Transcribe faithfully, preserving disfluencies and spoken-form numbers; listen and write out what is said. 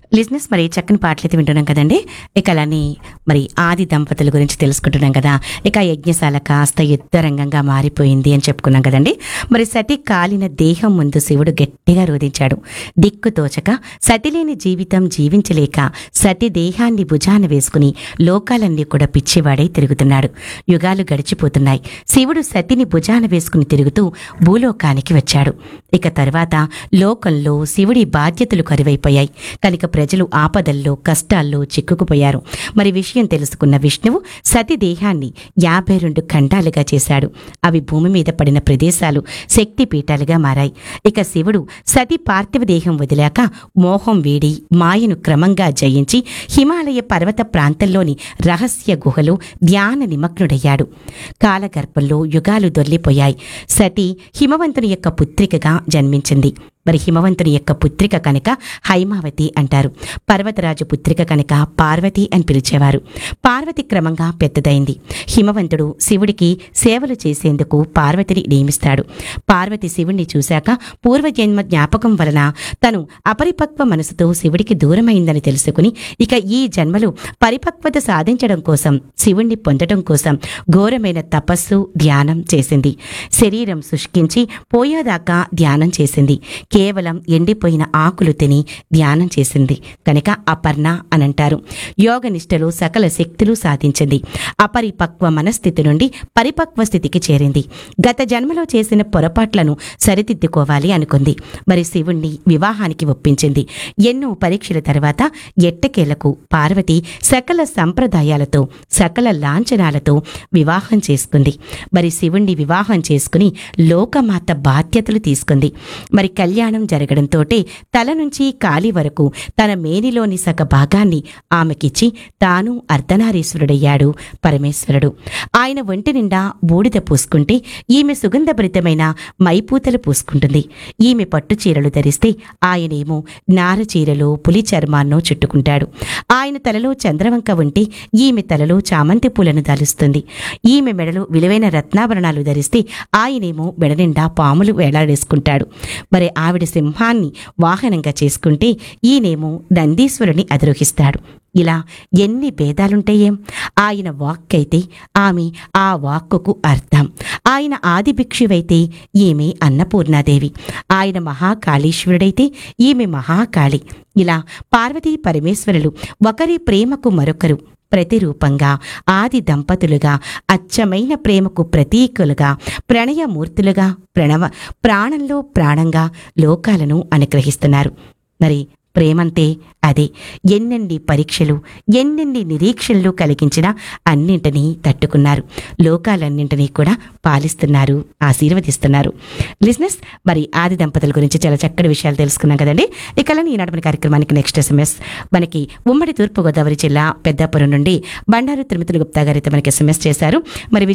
లిజినెస్ మరి చక్కని పాటలైతే వింటున్నాం కదండి. ఇక అలానే మరి ఆది దంపతుల గురించి తెలుసుకుంటున్నాం కదా. ఇక యజ్ఞశాల కాస్త యుద్ధరంగంగా మారిపోయింది అని చెప్పుకున్నాం కదండి. మరి సతి కాలిన దేహం ముందు శివుడు గట్టిగా రోధించాడు. దిక్కు తోచక సతిలేని జీవితం జీవించలేక సతి దేహాన్ని భుజాన వేసుకుని లోకాలన్నీ కూడా పిచ్చివాడై తిరుగుతున్నాడు. యుగాలు గడిచిపోతున్నాయి. శివుడు సతిని భుజాన వేసుకుని తిరుగుతూ భూలోకానికి వచ్చాడు. ఇక తర్వాత లోకంలో శివుడి బాధ్యతలు కరువైపోయాయి కనుక ప్రజలు ఆపదల్లో కష్టాల్లో చిక్కుకుపోయారు. మరి విషయం తెలుసుకున్న విష్ణువు సతి దేహాన్ని యాభై రెండు ఖండాలుగా చేశాడు. అవి భూమి మీద పడిన ప్రదేశాలు శక్తి పీఠాలుగా మారాయి. ఇక శివుడు సతి పార్థివ దేహం వదిలాక మోహం వీడి మాయను క్రమంగా జయించి హిమాలయ పర్వత ప్రాంతంలోని రహస్య గుహలో ధ్యాన నిమగ్నుడయ్యాడు. కాలగర్భంలో యుగాలు దొర్లిపోయాయి. సతి హిమవంతుని యొక్క పుత్రికగా జన్మించింది. మరి హిమవంతుని యొక్క పుత్రిక కనుక హైమావతి అంటారు. పర్వతరాజు పుత్రిక కనుక పార్వతి అని పిలిచేవారు. పార్వతి క్రమంగా పెద్దదైంది. హిమవంతుడు శివుడికి సేవలు చేసేందుకు పార్వతిని నియమిస్తాడు. పార్వతి శివుణ్ణి చూశాక పూర్వజన్మ జ్ఞాపకం వలన తను అపరిపక్వ మనసుతో శివుడికి దూరమైందని తెలుసుకుని ఇక ఈ జన్మలో పరిపక్వత సాధించడం కోసం శివుణ్ణి పొందడం కోసం ఘోరమైన తపస్సు ధ్యానం చేసింది. శరీరం శుష్కించి పోయేదాకా ధ్యానం చేసింది. కేవలం ఎండిపోయిన ఆకులు తిని ధ్యానం చేసింది కనుక అపర్ణ అనంటారు. యోగ నిష్టలో సకల శక్తులు సాధించింది. అపరిపక్వ మనస్థితి నుండి పరిపక్వ స్థితికి చేరింది. గత జన్మలో చేసిన పొరపాట్లను సరిదిద్దుకోవాలి అనుకుంది. మరి శివుణ్ణి వివాహానికి ఒప్పించింది. ఎన్నో పరీక్షల తర్వాత ఎట్టకేలకు పార్వతి సకల సంప్రదాయాలతో సకల లాంఛనాలతో వివాహం చేసుకుంది. మరి శివుణ్ణి వివాహం చేసుకుని లోకమాత బాధ్యతలు తీసుకుంది. మరి కళ్యాణం జరగడంతోటే తల నుంచి కాలి వరకు తన మేనిలోని సగ భాగాన్ని ఆమెకిచ్చి తాను అర్ధనారీశ్వరుడయ్యాడు పరమేశ్వరుడు. ఆయన ఒంటి నిండా బూడిద పూసుకుంటే ఈమె సుగంధభరితమైన మైపూతలు పూసుకుంటుంది. ఈమె పట్టు చీరలు ధరిస్తే ఆయనేమో నార చీరలో పులి చర్మాన్నో చుట్టుకుంటాడు. ఆయన తలలో చంద్రవంక ఉంటే ఈమె తలలో చామంతి పూలను దాలుస్తుంది. ఈమె మెడలో విలువైన రత్నాభరణాలు ధరిస్తే ఆయనేమో మెడ నిండా పాములు వేలాడేసుకుంటాడు. మరి ఆవిడ సింహాన్ని వాహనంగా చేసుకుంటే ఈయనేమో నందీశ్వరుని అధిరోహిస్తాడు. ఇలా ఎన్ని భేదాలుంటాయేం. ఆయన వాక్కైతే ఆమె ఆ వాక్కుకు అర్థం. ఆయన ఆది భిక్షువైతే ఈమె అన్నపూర్ణాదేవి. ఆయన మహాకాళీశ్వరుడైతే ఈమె మహాకాళి. ఇలా పార్వతీ పరమేశ్వరులు ఒకరి ప్రేమకు మరొకరు ప్రతిరూపంగా ఆది దంపతులుగా అచ్చమైన ప్రేమకు ప్రతీకులుగా ప్రణయమూర్తులుగా ప్రణవ ప్రాణంలో ప్రాణంగా లోకాలను అనుగ్రహిస్తున్నారు. మరి ప్రేమంటే అదే. ఎన్నెన్ని పరీక్షలు ఎన్నెన్ని నిరీక్షణలు కలిగించినా అన్నింటినీ తట్టుకున్నారు. లోకాలన్నింటినీ కూడా పాలిస్తున్నారు, ఆశీర్వదిస్తున్నారు. లిజినెస్ మరి ఆది దంపతుల గురించి చాలా చక్కటి విషయాలు తెలుసుకున్నాం కదండి. ఇక ఈనాటి మన కార్యక్రమానికి నెక్స్ట్ ఎస్ఎంఎస్ మనకి ఉమ్మడి తూర్పుగోదావరి జిల్లా పెద్దాపురం నుండి బండారు తిరుమతులు గుప్తా గారైతే మనకి ఎస్ఎంఎస్ చేశారు. మరి